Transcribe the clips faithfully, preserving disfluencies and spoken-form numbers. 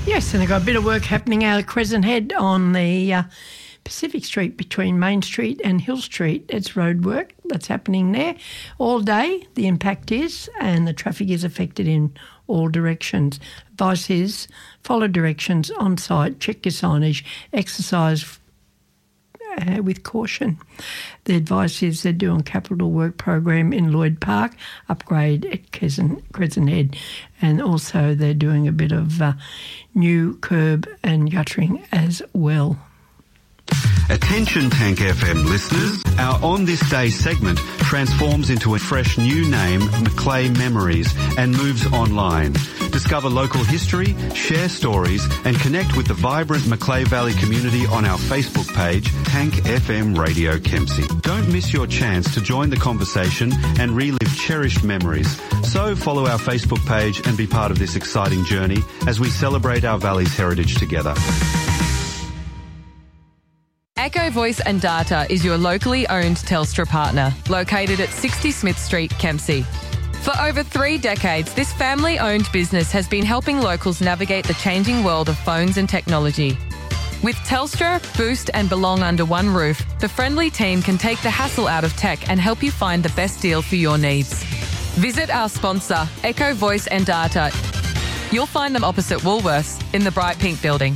Yes, and they've got a bit of work happening out of Crescent Head on the uh, Pacific Street between Main Street and Hill Street. It's road work that's happening there all day, the impact is, and the traffic is affected in all directions. Advice is follow directions on site, check your signage, exercise Uh, with caution. The advice is they're doing capital work program in Lloyd Park, upgrade at Crescent, Crescent Head, and also they're doing a bit of uh, new curb and guttering as well. Attention Tank F M listeners, our On This Day segment transforms into a fresh new name, Macleay Memories, and moves online. Discover local history, share stories and connect with the vibrant Macleay Valley community on our Facebook page, Tank F M Radio Kempsey. Don't miss your chance to join the conversation and relive cherished memories. So follow our Facebook page and be part of this exciting journey as we celebrate our valley's heritage together. Echo Voice and Data is your locally owned Telstra partner, located at sixty Smith Street, Kempsey. For over three decades, this family-owned business has been helping locals navigate the changing world of phones and technology. With Telstra, Boost and Belong under one roof, the friendly team can take the hassle out of tech and help you find the best deal for your needs. Visit our sponsor, Echo Voice and Data. You'll find them opposite Woolworths in the bright pink building.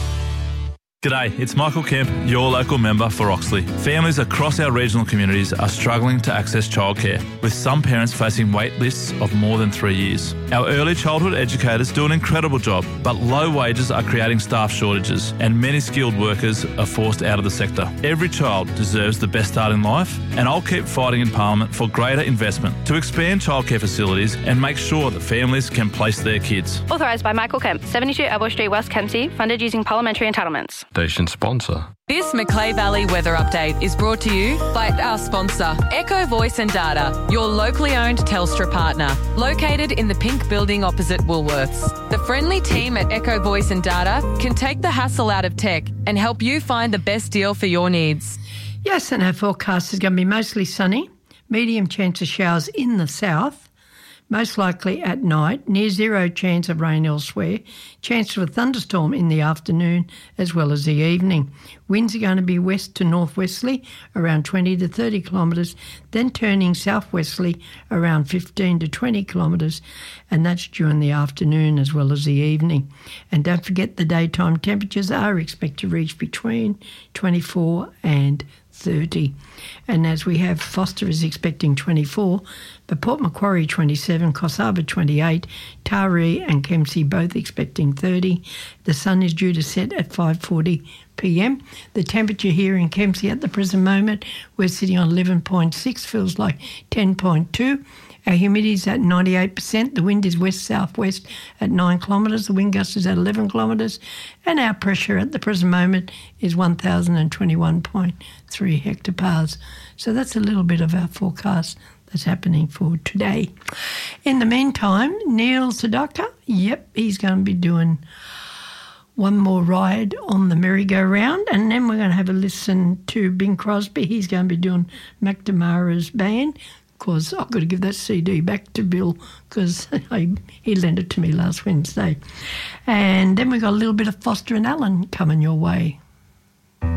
G'day, it's Michael Kemp, your local member for Oxley. Families across our regional communities are struggling to access childcare, with some parents facing wait lists of more than three years. Our early childhood educators do an incredible job, but low wages are creating staff shortages and many skilled workers are forced out of the sector. Every child deserves the best start in life, and I'll keep fighting in Parliament for greater investment to expand childcare facilities and make sure that families can place their kids. Authorised by Michael Kemp, seventy-two Elbow Street, West Kempsey, funded using parliamentary entitlements. Station sponsor. This Macleay Valley weather update is brought to you by our sponsor, Echo Voice and Data, your locally owned Telstra partner, located in the pink building opposite Woolworths. The friendly team at Echo Voice and Data can take the hassle out of tech and help you find the best deal for your needs. Yes, and our forecast is going to be mostly sunny, medium chance of showers in the south, most likely at night, near zero chance of rain elsewhere, chance of a thunderstorm in the afternoon as well as the evening. Winds are going to be west to northwesterly, around twenty to thirty kilometres, then turning southwesterly around fifteen to twenty kilometres, and that's during the afternoon as well as the evening. And don't forget the daytime temperatures are expected to reach between twenty-four and thirty. And as we have, Foster is expecting twenty-four, but Port Macquarie twenty-seven, Cossaba twenty-eight, Taree and Kempsey both expecting thirty. The sun is due to set at five forty p m. The temperature here in Kempsey at the present moment, we're sitting on eleven point six, feels like ten point two. Our humidity is at ninety-eight percent. The wind is west-southwest at nine kilometres. The wind gust is at eleven kilometres. And our pressure at the present moment is one thousand twenty-one point three hectopascals. So that's a little bit of our forecast that's happening for today. In the meantime, Neil Sedaka, yep, he's going to be doing one more ride on the merry-go-round, and then we're going to have a listen to Bing Crosby. He's going to be doing McNamara's band. Of course, I've got to give that C D back to Bill because he lent it to me last Wednesday. And then we've got a little bit of Foster and Allen coming your way.